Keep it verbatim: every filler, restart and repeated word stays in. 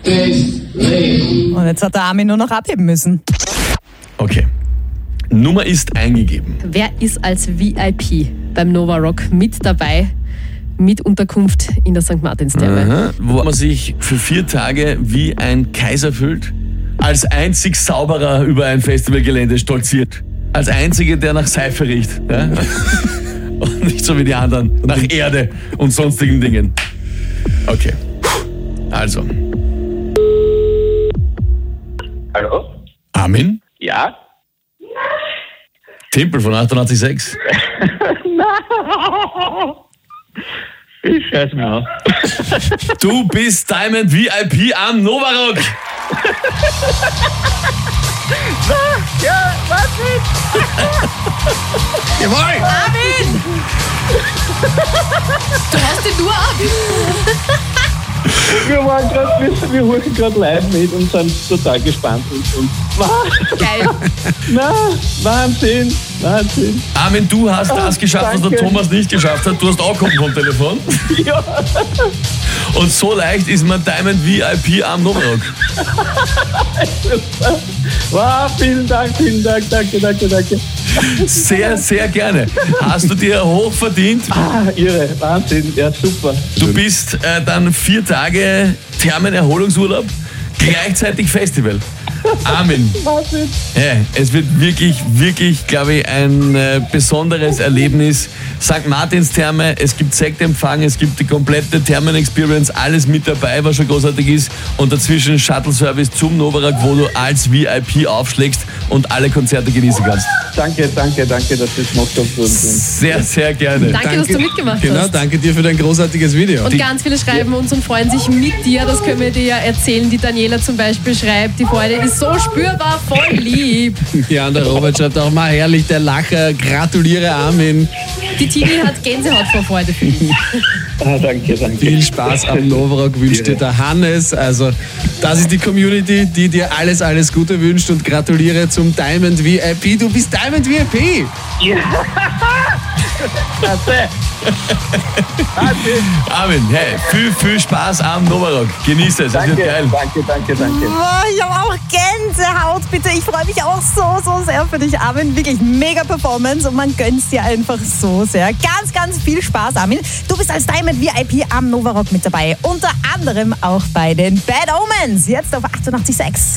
Und jetzt hat der Armin nur noch abheben müssen. Okay. Nummer ist eingegeben. Wer ist als V I P beim Nova Rock mit dabei, mit Unterkunft in der Sankt Martinstherme? Aha. Wo man sich für vier Tage wie ein Kaiser fühlt, als einzig Sauberer über ein Festivalgelände stolziert. Als einziger, der nach Seife riecht. Ja? Und nicht so wie die anderen, nach Erde und sonstigen Dingen. Okay. Also. Hallo? Armin? Ja? Timpel von achtundachtzig Komma sechs. Ich scheiß mir auf. Du bist Diamond V I P am Nova Rock. Ja, was nicht? Jawohl! Armin! Du hast ihn nur ab! Wir waren gerade, wir, wir huchen gerade live mit und sind total gespannt. Und, und Geil! na, Wahnsinn, Wahnsinn. Armin, du hast das geschafft, was der danke. Thomas nicht geschafft hat. Du hast auch gekommen vom Telefon. Ja. Und so leicht ist man Diamond V I P am Nova Rock. Wow, vielen Dank, vielen Dank, danke, danke, danke. Sehr, sehr gerne. Hast du dir hoch verdient. Ah, irre, Wahnsinn, ja super. Du bist äh, dann vier Tage Thermenerholungsurlaub, gleichzeitig Festival. Armin, Wahnsinn. ja, es wird wirklich, wirklich, glaube ich, ein äh, besonderes Erlebnis. Sankt Martinstherme, es gibt Sektempfang, es gibt die komplette Thermen-Experience, alles mit dabei, was schon großartig ist. Und dazwischen Shuttle-Service zum Nova Rock, wo du als V I P aufschlägst und alle Konzerte genießen kannst. Danke, danke, danke, dass das gemacht habt. Und, und Sehr, sehr gerne. Danke, dass du mitgemacht Genau, hast. danke dir für dein großartiges Video. Und ganz viele schreiben uns und freuen sich mit dir. Das können wir dir ja erzählen. Die Daniela zum Beispiel schreibt, die Freude ist so spürbar, voll lieb. Ja, und der Robert schreibt auch mal herrlich, der Lacher, gratuliere Armin. Die Tini hat Gänsehaut vor Freude für dich. ah, danke, danke. Viel Spaß am Nova Rock wünscht dir der Hannes. Also, das ist die Community, die dir alles, alles Gute wünscht und gratuliere zum Diamond V I P. Du bist Diamond V I P. Klasse. Wahnsinn. Armin, hey, viel, viel Spaß am Nova Rock. Genieß es, es wird Danke, geil. danke, danke, danke. Boah, ich habe auch Gänsehaut, bitte. Ich freue mich auch so, so sehr für dich, Armin. Wirklich mega Performance und man gönnt dir einfach so sehr. Ganz, ganz viel Spaß, Armin. Du bist als Diamond V I P am Nova Rock mit dabei. Unter anderem auch bei den Bad Omens. Jetzt auf achtundachtzig Komma sechs.